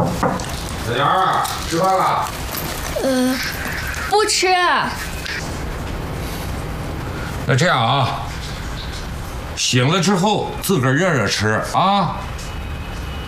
小杨啊，吃饭了？ 不吃。 那这样啊，醒了之后自个儿热热吃啊。